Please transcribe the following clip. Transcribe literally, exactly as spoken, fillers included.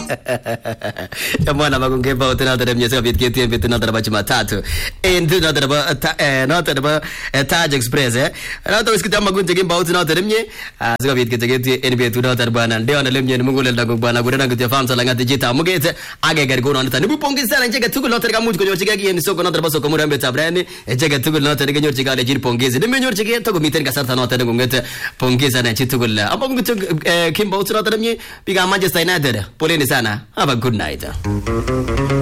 Mwana magunge ba utana da mnyesa bit kiti bit na da ba Jumatatu. Eh ndu na da ba na da ba Taj Express eh. Na to iskita magunje kimba utana da mnye. Azga bit kiti kiti N B tu na da bana ndio na lemnye mungule da bana gurana ngite famsa langa digita mugete age gari gono na nibu pongeza na njega tuku na da mutu konyochika gi ni soko na da ba soko murambe tabrani njega tuku na da nyorchika da jir pongezi nimbe nyorchike to miten ka sarta na da ngungete pongeza na chitu gulla amba ngutu kimba utana da mnye biga Manchester United poleni sana have a good night.